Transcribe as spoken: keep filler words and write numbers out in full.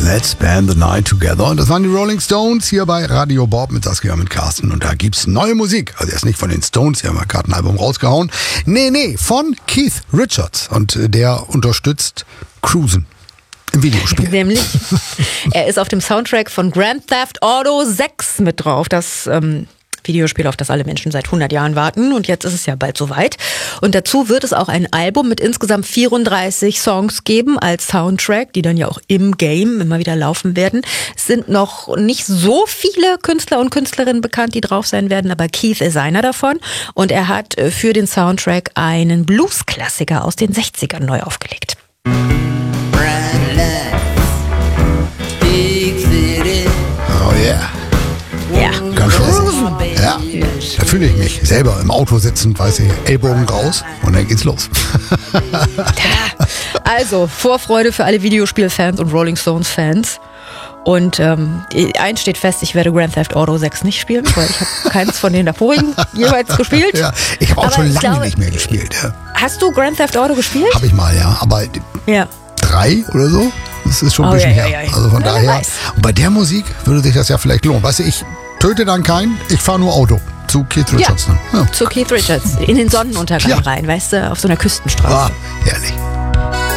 Let's Spend the Night Together. Und das waren die Rolling Stones hier bei Radio Bob mit Saskia und mit Carsten. Und da gibt's neue Musik. Also erst nicht von den Stones, die haben ja gerade ein Album rausgehauen. Nee, nee, von Keith Richards. Und der unterstützt Cruisen im Videospiel. Nämlich, er ist auf dem Soundtrack von Grand Theft Auto sechs mit drauf. Das ähm, Videospiel, auf das alle Menschen seit hundert Jahren warten. Und jetzt ist es ja bald soweit. Und dazu wird es auch ein Album mit insgesamt vierunddreißig Songs geben als Soundtrack, die dann ja auch im Game immer wieder laufen werden. Es sind noch nicht so viele Künstler und Künstlerinnen bekannt, die drauf sein werden, aber Keith ist einer davon. Und er hat für den Soundtrack einen Blues-Klassiker aus den sechzigern neu aufgelegt. Oh yeah. Ja. Ganz schön. Ja, da fühle ich mich selber im Auto sitzend, weiß ich, Ellbogen raus und dann geht's los. Also, Vorfreude für alle Videospielfans und Rolling Stones-Fans. Und ähm, eins steht fest, ich werde Grand Theft Auto sechs nicht spielen, weil ich habe keins von den davorigen jeweils gespielt. Ja, ich habe auch aber schon lange glaube, nicht mehr gespielt. Ja. Hast du Grand Theft Auto gespielt? Habe ich mal, ja. Aber Ja. drei oder so, das ist schon ein Oh, bisschen ja, her. ja, ja. Also von Ja, wer daher, weiß. und bei der Musik würde sich das ja vielleicht lohnen. Weißt du, ich töte dann keinen, ich fahre nur Auto zu Keith Richards. Ja, Ja. zu Keith Richards. In den Sonnenuntergang Ja. rein, weißt du, auf so einer Küstenstraße. Ah, herrlich.